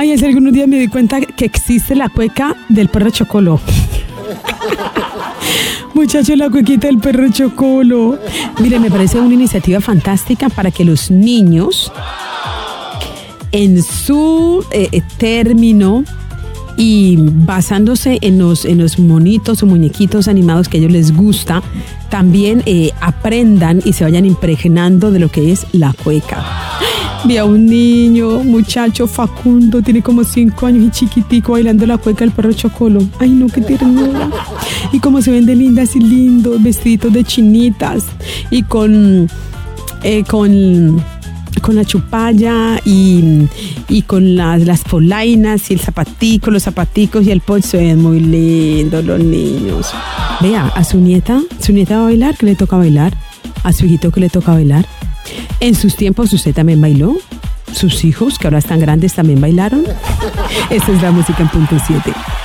Ay, hace algunos días me di cuenta que existe la cueca del perro Chocolo. Muchachos, la cuequita del perro Chocolo. Mire, me parece una iniciativa fantástica para que los niños, en su término y basándose en los monitos o muñequitos animados que a ellos les gusta, también aprendan y se vayan impregnando de lo que es la cueca. Vi a un niño, muchacho Facundo, tiene como 5 años y chiquitico, bailando la cueca del perro Chocolo. Ay, no, qué ternura. Y como se ven de lindas y lindos, vestiditos de chinitas y con la chupalla y con las polainas y el zapatico, los zapaticos y el pocho. Se ven muy lindos los niños. Vea, a su nieta va a bailar, que le toca bailar. A su hijito, que le toca bailar. En sus tiempos usted también bailó. Sus hijos, que ahora están grandes, también bailaron. Esta es la música en punto 7.